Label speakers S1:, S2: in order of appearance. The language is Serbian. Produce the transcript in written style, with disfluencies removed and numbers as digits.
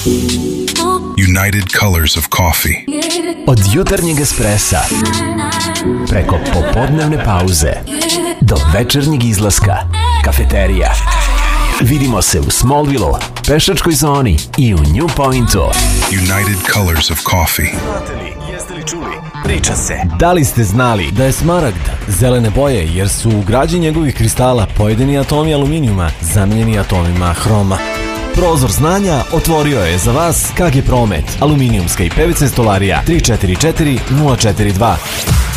S1: United Colors of Coffee.
S2: Od jutarnjeg espressa preko popodnevne pauze do večernjeg izlaska, kafeterija. Vidimo se u Smallville, pešačkoj zoni i u New Pointu.
S1: United Colors of Coffee.
S2: Jeste li čuli? Priča se.
S3: Da li ste znali da je smaragd zelene boje jer su u građi njegovih kristala pojedini atomi aluminijuma zamenjeni atomima hroma? Prozor znanja otvorio je za vas KG Promet, aluminijumska i PVC stolarija 344 042.